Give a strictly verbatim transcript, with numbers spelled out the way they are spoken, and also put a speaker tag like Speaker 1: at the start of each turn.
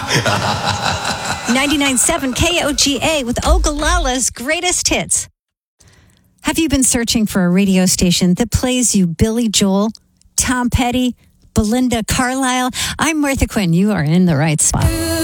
Speaker 1: ninety-nine point seven K O G A with Ogallala's greatest hits. Have you been searching for a radio station that plays you Billy Joel, Tom Petty, Belinda Carlisle? I'm Martha Quinn. You are in the right spot.